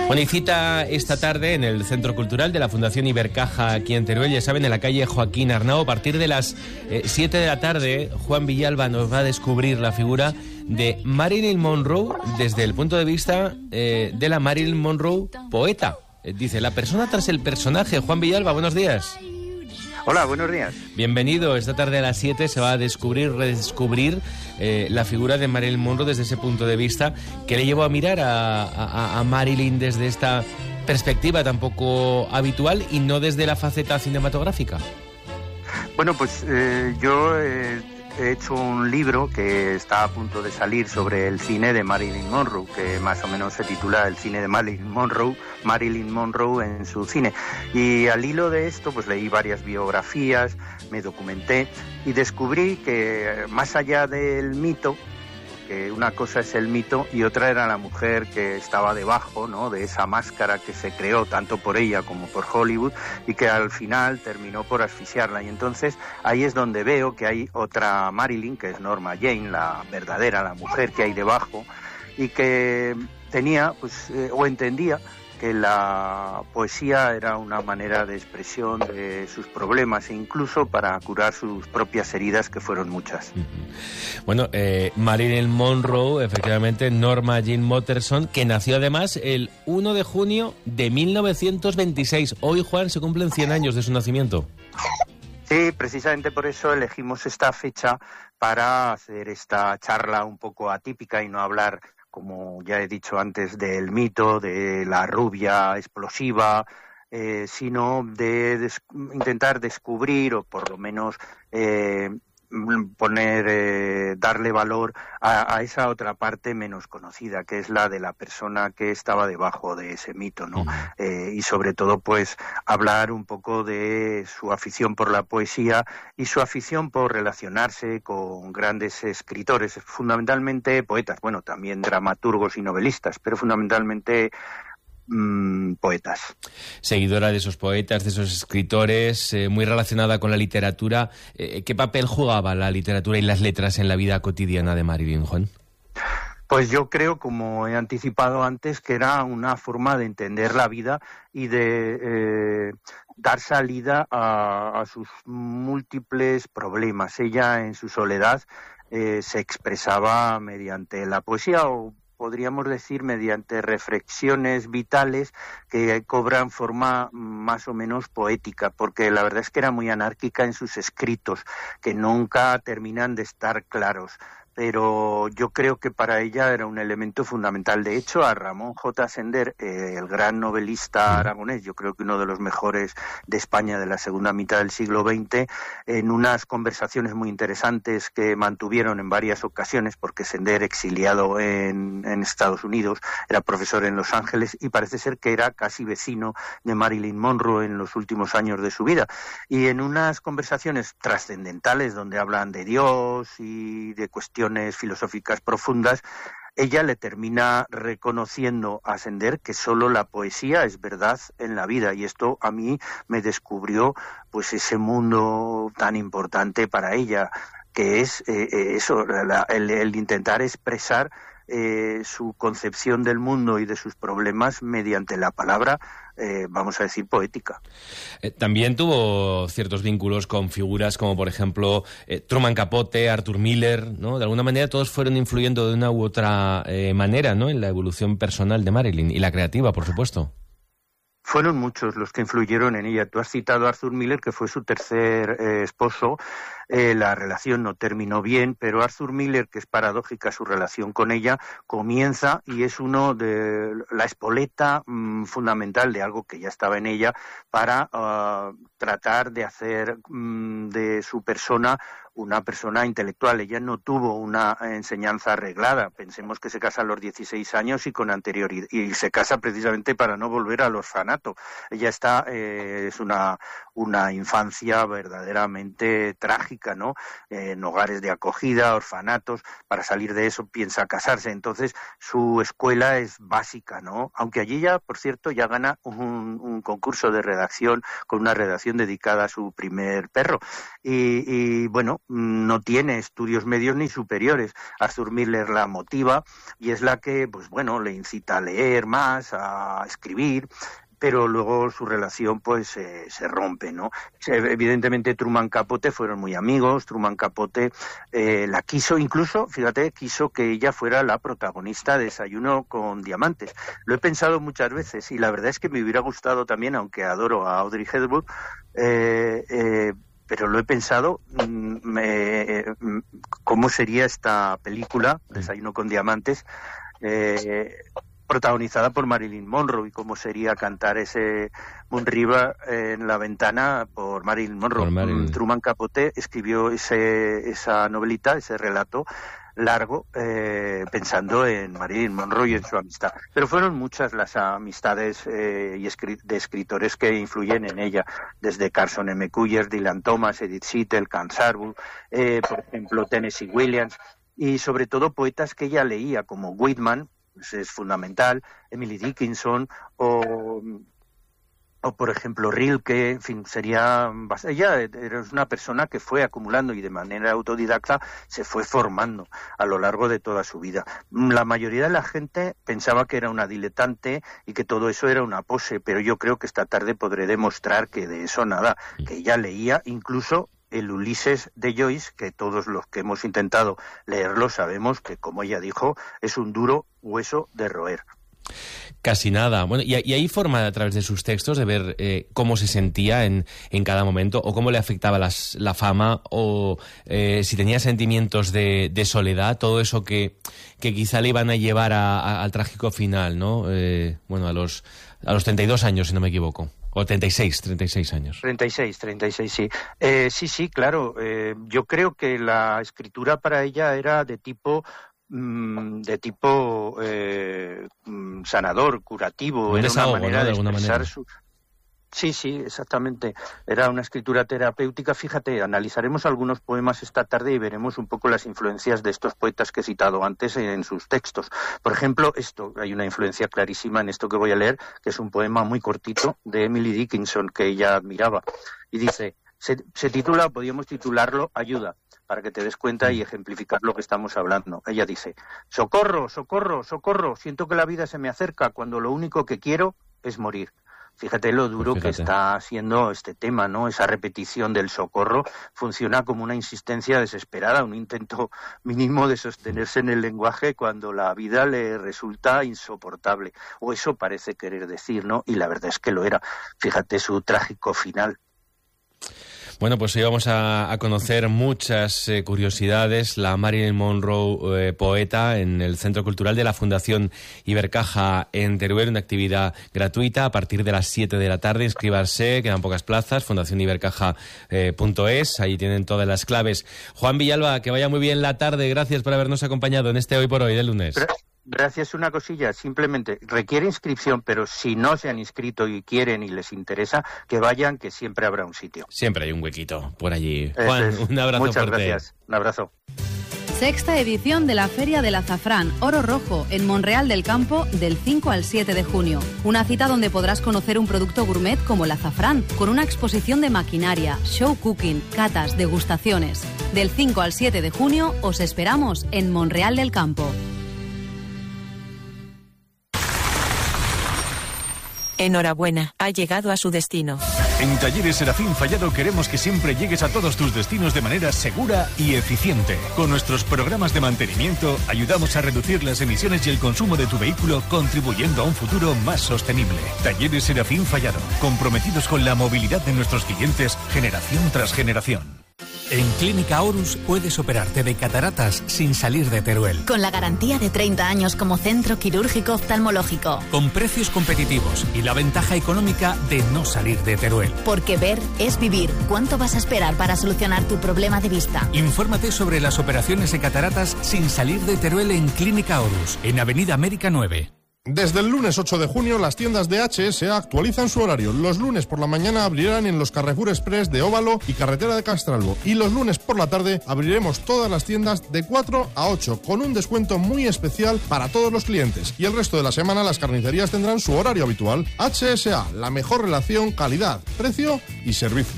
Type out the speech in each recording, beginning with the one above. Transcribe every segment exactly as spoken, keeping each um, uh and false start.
Bueno, y cita esta tarde en el Centro Cultural de la Fundación Ibercaja aquí en Teruel, ya saben, en la calle Joaquín Arnao. A partir de las eh, siete de la tarde, Juan Villalba nos va a descubrir la figura de Marilyn Monroe desde el punto de vista eh, de la Marilyn Monroe poeta. Eh, dice, la persona tras el personaje. Juan Villalba, buenos días. Hola, buenos días. Bienvenido. Esta tarde a las siete se va a descubrir, redescubrir eh, la figura de Marilyn Monroe desde ese punto de vista. ¿Qué le llevó a mirar a, a, a Marilyn desde esta perspectiva tan poco habitual y no desde la faceta cinematográfica? Bueno, pues eh, yo eh, he hecho un libro que está a punto de salir sobre el cine de Marilyn Monroe, que más o menos se titula El cine de Marilyn Monroe, Marilyn Monroe en su cine. Y al hilo de esto, pues leí varias biografías, me documenté y descubrí que más allá del mito, que una cosa es el mito y otra era la mujer que estaba debajo, ¿no?, de esa máscara que se creó tanto por ella como por Hollywood y que al final terminó por asfixiarla. Y entonces ahí es donde veo que hay otra Marilyn, que es Norma Jane, la verdadera, la mujer que hay debajo, y que tenía, pues, eh, o entendía que la poesía era una manera de expresión de sus problemas e incluso para curar sus propias heridas, que fueron muchas. Bueno, eh, Marilyn Monroe, efectivamente, Norma Jean Motterson, que nació además el uno de junio de mil novecientos veintiséis. Hoy, Juan, se cumplen cien años de su nacimiento. Sí, precisamente por eso elegimos esta fecha para hacer esta charla un poco atípica y no hablar, como ya he dicho antes, del mito de la rubia explosiva, eh, sino de des- intentar descubrir o por lo menos eh, poner, eh, darle valor a, a esa otra parte menos conocida, que es la de la persona que estaba debajo de ese mito, ¿no? Uh-huh. Eh, y sobre todo, pues, hablar un poco de su afición por la poesía y su afición por relacionarse con grandes escritores, fundamentalmente poetas, bueno, también dramaturgos y novelistas, pero fundamentalmente Mm, poetas. Seguidora de esos poetas, de esos escritores, eh, muy relacionada con la literatura. Eh, ¿Qué papel jugaba la literatura y las letras en la vida cotidiana de Marilyn, Juan? Pues yo creo, como he anticipado antes, que era una forma de entender la vida y de eh, dar salida a, a sus múltiples problemas. Ella, en su soledad, eh, se expresaba mediante la poesía, o podríamos decir mediante reflexiones vitales que cobran forma más o menos poética, porque la verdad es que era muy anárquica en sus escritos, que nunca terminan de estar claros. Pero yo creo que para ella era un elemento fundamental. De hecho, a Ramón J. Sender, eh, el gran novelista aragonés, yo creo que uno de los mejores de España de la segunda mitad del siglo veinte, en unas conversaciones muy interesantes que mantuvieron en varias ocasiones, porque Sender, exiliado en, en Estados Unidos, era profesor en Los Ángeles y parece ser que era casi vecino de Marilyn Monroe en los últimos años de su vida. Y en unas conversaciones trascendentales donde hablan de Dios y de cuestiones filosóficas profundas, ella le termina reconociendo a Sender que solo la poesía es verdad en la vida, y esto a mí me descubrió, pues, ese mundo tan importante para ella, que es eh, eso, la, el, el intentar expresar eh, su concepción del mundo y de sus problemas mediante la palabra, eh, vamos a decir, poética. Eh, también tuvo ciertos vínculos con figuras como, por ejemplo, eh, Truman Capote, Arthur Miller, ¿no? De alguna manera todos fueron influyendo de una u otra eh, manera, ¿no?, en la evolución personal de Marilyn y la creativa, por supuesto. Fueron muchos los que influyeron en ella. Tú has citado a Arthur Miller, que fue su tercer eh, esposo. Eh, la relación no terminó bien, pero Arthur Miller, que es paradójica su relación con ella, comienza y es uno de la espoleta mmm, fundamental de algo que ya estaba en ella para uh, tratar de hacer mmm, de su persona una persona intelectual. Ella no tuvo una enseñanza arreglada. Pensemos que se casa a los dieciséis años y con anterioridad, y se casa precisamente para no volver al orfanato. Ella está, eh, es una, una infancia verdaderamente trágica, ¿no? Eh, en hogares de acogida, orfanatos. Para salir de eso piensa casarse. Entonces su escuela es básica, ¿no? Aunque allí ya, por cierto, ya gana un, un concurso de redacción con una redacción dedicada a su primer perro. Y, y bueno, bueno, no tiene estudios medios ni superiores. Arthur Miller la motiva y es la que, pues bueno, le incita a leer más, a escribir, pero luego su relación pues eh, se rompe, ¿no? Evidentemente Truman Capote fueron muy amigos, Truman Capote eh, la quiso, incluso, fíjate, quiso que ella fuera la protagonista de Desayuno con Diamantes. Lo he pensado muchas veces y la verdad es que me hubiera gustado también, aunque adoro a Audrey Hepburn, eh, eh, pero lo he pensado, mmm, eh, cómo sería esta película, Desayuno con Diamantes, eh, protagonizada por Marilyn Monroe, y cómo sería cantar ese Moon River en la ventana por Marilyn Monroe. Por Marilyn. Truman Capote escribió ese, esa novelita, ese relato largo, eh, pensando en Marilyn Monroe y en su amistad. Pero fueron muchas las amistades eh, y escri- de escritores que influyen en ella, desde Carson M. Cullers, Dylan Thomas, Edith Sitwell, Can Sarbu, eh, por ejemplo, Tennessee Williams, y sobre todo poetas que ella leía, como Whitman, pues es fundamental, Emily Dickinson, o, o por ejemplo Rilke, en fin, sería... Ella era una persona que fue acumulando y de manera autodidacta se fue formando a lo largo de toda su vida. La mayoría de la gente pensaba que era una diletante y que todo eso era una pose, pero yo creo que esta tarde podré demostrar que de eso nada, que ella leía incluso el Ulises de Joyce, que todos los que hemos intentado leerlo sabemos que, como ella dijo, es un duro hueso de roer. Casi nada. Bueno, y, y hay forma a través de sus textos de ver eh, cómo se sentía en, en cada momento, o cómo le afectaba las, la fama, o eh, si tenía sentimientos de, de soledad, todo eso que, que quizá le iban a llevar a, a, al trágico final, ¿no? Eh, bueno, a los, a los treinta y dos años, si no me equivoco. O treinta y seis, treinta y seis años. treinta y seis, treinta y seis, sí. Eh, sí, sí, claro. Eh, yo creo que la escritura para ella era de tipo... de tipo eh, sanador, curativo. Un desahogo, era una manera, ¿no? De de alguna expresar manera. su... Sí, sí, exactamente. Era una escritura terapéutica. Fíjate, analizaremos algunos poemas esta tarde y veremos un poco las influencias de estos poetas que he citado antes en sus textos. Por ejemplo, esto, hay una influencia clarísima en esto que voy a leer, que es un poema muy cortito de Emily Dickinson, que ella admiraba. Y dice, se, se titula, podríamos titularlo, Ayuda, para que te des cuenta y ejemplificar lo que estamos hablando. Ella dice, socorro, socorro, socorro, siento que la vida se me acerca cuando lo único que quiero es morir. Fíjate lo duro Fíjate. que está siendo este tema, ¿no? Esa repetición del socorro funciona como una insistencia desesperada, un intento mínimo de sostenerse en el lenguaje cuando la vida le resulta insoportable. O eso parece querer decir, ¿no? Y la verdad es que lo era. Fíjate su trágico final. Bueno, pues hoy vamos a, a conocer muchas eh, curiosidades. La Marilyn Monroe, eh, poeta, en el Centro Cultural de la Fundación Ibercaja en Teruel, una actividad gratuita a partir de las siete de la tarde. Inscríbase, quedan pocas plazas, fundación ibercaja punto es, ahí tienen todas las claves. Juan Villalba, que vaya muy bien la tarde. Gracias por habernos acompañado en este Hoy por Hoy de lunes. Gracias, una cosilla, simplemente requiere inscripción, pero si no se han inscrito y quieren y les interesa, que vayan, que siempre habrá un sitio. Siempre hay un huequito por allí. Juan, un abrazo Muchas fuerte. gracias, un abrazo. Sexta edición de la Feria del Azafrán Oro Rojo en Monreal del Campo del cinco al siete de junio. Una cita donde podrás conocer un producto gourmet como el azafrán, con una exposición de maquinaria, show cooking, catas, degustaciones. Del cinco al siete de junio os esperamos en Monreal del Campo. Enhorabuena, ha llegado a su destino. En Talleres Serafín Fallado queremos que siempre llegues a todos tus destinos de manera segura y eficiente. Con nuestros programas de mantenimiento ayudamos a reducir las emisiones y el consumo de tu vehículo, contribuyendo a un futuro más sostenible. Talleres Serafín Fallado, comprometidos con la movilidad de nuestros clientes generación tras generación. En Clínica Horus puedes operarte de cataratas sin salir de Teruel. Con la garantía de treinta años como centro quirúrgico oftalmológico. Con precios competitivos y la ventaja económica de no salir de Teruel. Porque ver es vivir. ¿Cuánto vas a esperar para solucionar tu problema de vista? Infórmate sobre las operaciones de cataratas sin salir de Teruel en Clínica Horus, en Avenida América nueve. Desde el lunes ocho de junio, las tiendas de H S A actualizan su horario. Los lunes por la mañana abrirán en los Carrefour Express de Óvalo y Carretera de Castralbo. Y los lunes por la tarde abriremos todas las tiendas de cuatro a ocho, con un descuento muy especial para todos los clientes. Y el resto de la semana las carnicerías tendrán su horario habitual. H S A, la mejor relación calidad, precio y servicio.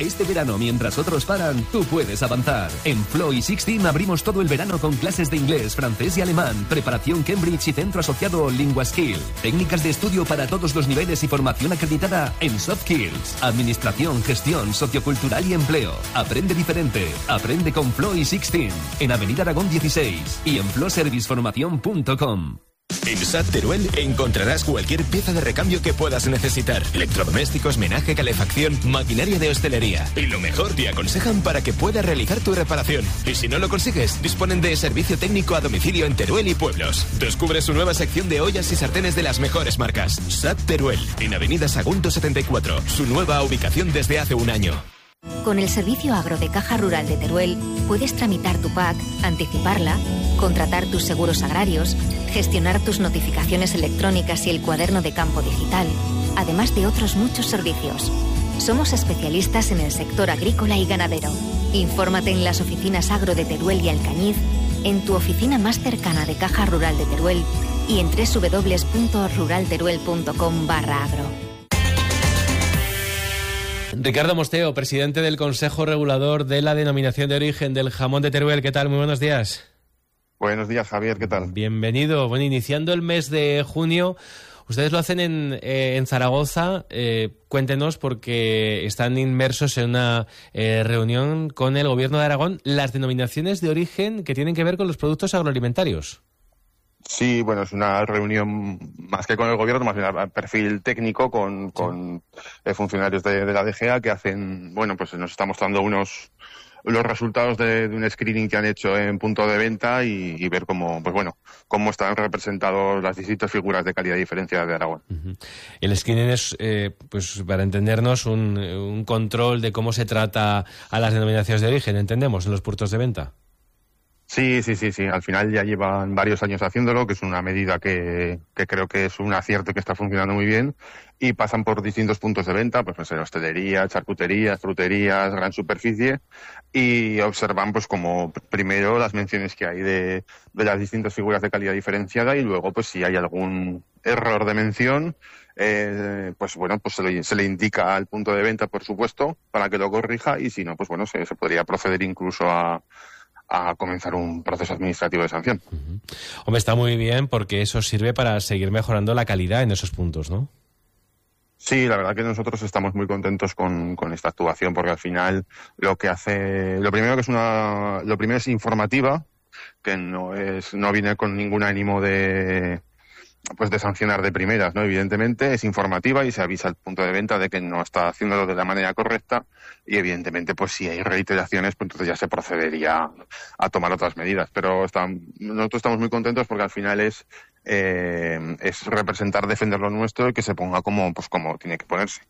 Este verano, mientras otros paran, tú puedes avanzar. En Flow y Sixteen abrimos todo el verano con clases de inglés, francés y alemán, preparación Cambridge y centro asociado LinguaSkill. Técnicas de estudio para todos los niveles y formación acreditada en Soft Skills. Administración, gestión, sociocultural y empleo. Aprende diferente. Aprende con Flow y Sixteen. En Avenida Aragón dieciséis y en flow service formación punto com. En S A T Teruel encontrarás cualquier pieza de recambio que puedas necesitar. Electrodomésticos, menaje, calefacción, maquinaria de hostelería. Y lo mejor, te aconsejan para que puedas realizar tu reparación. Y si no lo consigues, disponen de servicio técnico a domicilio en Teruel y pueblos. Descubre su nueva sección de ollas y sartenes de las mejores marcas. S A T Teruel, en Avenida Sagunto setenta y cuatro. Su nueva ubicación desde hace un año. Con el servicio agro de Caja Rural de Teruel puedes tramitar tu P A C, anticiparla, contratar tus seguros agrarios, gestionar tus notificaciones electrónicas y el cuaderno de campo digital, además de otros muchos servicios. Somos especialistas en el sector agrícola y ganadero. Infórmate en las oficinas agro de Teruel y Alcañiz, en tu oficina más cercana de Caja Rural de Teruel y en doble u doble u doble u punto rural teruel punto com barra agro. Ricardo Mosteo, presidente del Consejo Regulador de la Denominación de Origen del Jamón de Teruel. ¿Qué tal? Muy buenos días. Buenos días, Javier. ¿Qué tal? Bienvenido. Bueno, iniciando el mes de junio, ustedes lo hacen en, eh, en Zaragoza. Eh, cuéntenos, porque están inmersos en una eh, reunión con el Gobierno de Aragón, las denominaciones de origen que tienen que ver con los productos agroalimentarios. Sí, bueno, es una reunión más que con el gobierno, más bien a perfil técnico con, con eh, funcionarios de, de la D G A que hacen, bueno, pues nos está mostrando unos los resultados de, de un screening que han hecho en punto de venta y, y ver cómo, pues bueno, cómo están representados las distintas figuras de calidad y diferencia de Aragón. Uh-huh. El screening es, eh, pues para entendernos, un, un control de cómo se trata a las denominaciones de origen, entendemos, en los puntos de venta. Sí, sí, sí, sí. Al final ya llevan varios años haciéndolo, que es una medida que, que creo que es un acierto que está funcionando muy bien, y pasan por distintos puntos de venta, pues no sé, hostelería, charcuterías, fruterías, gran superficie, y observan pues como primero las menciones que hay de, de las distintas figuras de calidad diferenciada, y luego pues si hay algún error de mención, eh, pues bueno, pues se le, se le indica al punto de venta, por supuesto, para que lo corrija, y si no, pues bueno, se, se podría proceder incluso a a comenzar un proceso administrativo de sanción. Uh-huh. Hombre, está muy bien, porque eso sirve para seguir mejorando la calidad en esos puntos, ¿no? Sí, la verdad que nosotros estamos muy contentos con, con esta actuación, porque al final lo que hace, lo primero que es una, lo primero es informativa, que no es, no viene con ningún ánimo de, pues de sancionar de primeras, ¿no? Evidentemente es informativa y se avisa al punto de venta de que no está haciéndolo de la manera correcta, y evidentemente pues si hay reiteraciones pues entonces ya se procedería a tomar otras medidas, pero están, nosotros estamos muy contentos porque al final es eh, es representar, defender lo nuestro y que se ponga como pues como tiene que ponerse.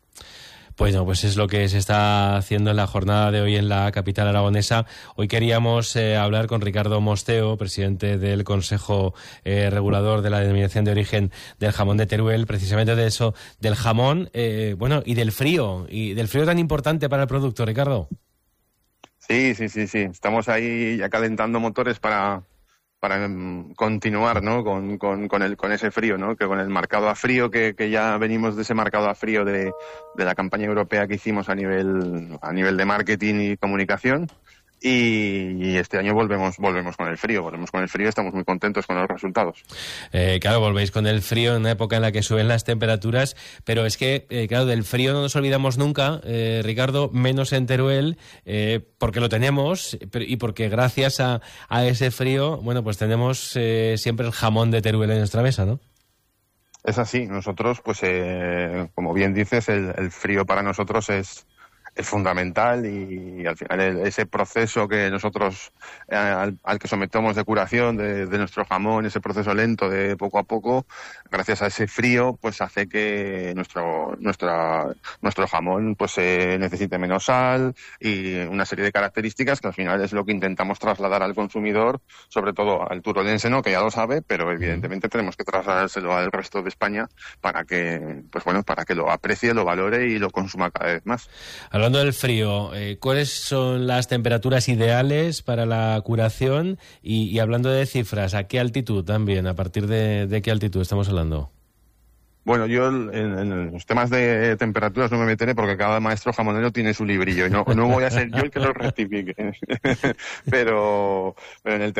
Bueno, pues es lo que se está haciendo en la jornada de hoy en la capital aragonesa. Hoy queríamos eh, hablar con Ricardo Mosteo, presidente del Consejo eh, Regulador de la Denominación de Origen del Jamón de Teruel, precisamente de eso, del jamón, eh, bueno, y del frío, y del frío tan importante para el producto, Ricardo. Sí, sí, sí, sí. Estamos ahí ya calentando motores para... para um, continuar, ¿no? Con, con, con, el, con ese frío, ¿no? Que con el marcado a frío, que, que ya venimos de ese marcado a frío de, de la campaña europea que hicimos a nivel, a nivel de marketing y comunicación. Y, y este año volvemos volvemos con el frío, volvemos con el frío, estamos muy contentos con los resultados. Eh, claro, volvéis con el frío en una época en la que suben las temperaturas, pero es que, eh, claro, del frío no nos olvidamos nunca, eh, Ricardo, menos en Teruel, eh, porque lo tenemos y porque gracias a, a ese frío, bueno, pues tenemos eh, siempre el jamón de Teruel en nuestra mesa, ¿no? Es así, nosotros, pues, eh, como bien dices, el, el frío para nosotros es... es fundamental, y, y al final el, ese proceso que nosotros eh, al, al que sometemos de curación de, de nuestro jamón, ese proceso lento de poco a poco, gracias a ese frío, pues hace que nuestro nuestra nuestro jamón pues eh, necesite menos sal y una serie de características que al final es lo que intentamos trasladar al consumidor, sobre todo al turolense, ¿no? Que ya lo sabe, pero evidentemente tenemos que trasladárselo al resto de España para que pues bueno para que lo aprecie, lo valore y lo consuma cada vez más. Hablando del frío, eh, ¿cuáles son las temperaturas ideales para la curación? Y, y hablando de cifras, ¿a qué altitud también? ¿A partir de, de qué altitud estamos hablando? Bueno, yo en, en los temas de temperaturas no me meteré porque cada maestro jamonero tiene su librillo y no, no voy a ser yo el que lo rectifique. pero, pero en el tema